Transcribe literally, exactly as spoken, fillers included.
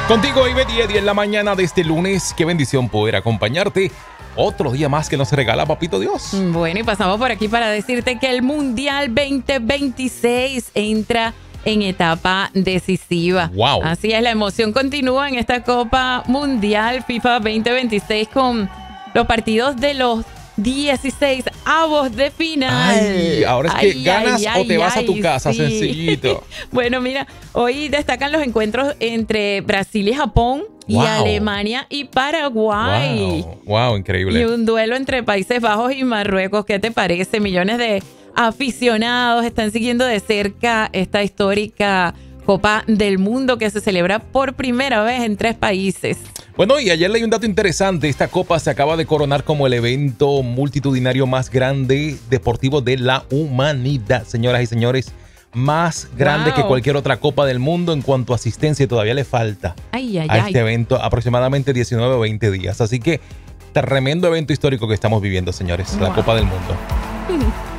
Contigo, Ivette, y Eddie en la mañana de este lunes. Qué bendición poder acompañarte. Otro día más que nos regala Papito Dios. Bueno, y pasamos por aquí para decirte que el Mundial veinte veintiséis entra en etapa decisiva. Wow. Así es, la emoción continúa en esta Copa Mundial FIFA veinte veintiséis con los partidos de los dieciséis avos de final. Ay, ahora es que Ay, ganas ay, o te ay, vas a tu ay, casa, sí. sencillito. Bueno, mira, hoy destacan los encuentros entre Brasil y Japón y Wow. Alemania y Paraguay. Wow, wow, increíble. Y un duelo entre Países Bajos y Marruecos. ¿Qué te parece? Millones de aficionados están siguiendo de cerca esta histórica Copa del Mundo que se celebra por primera vez en tres países. Bueno, y ayer leí un dato interesante. Esta copa se acaba de coronar como el evento multitudinario más grande deportivo de la humanidad. Señoras y señores, más grande Wow. que cualquier otra copa del mundo en cuanto a asistencia, y todavía le falta Ay, ay, a ay. este evento aproximadamente diecinueve o veinte días. Así que tremendo evento histórico que estamos viviendo, señores. La Wow. Copa del Mundo.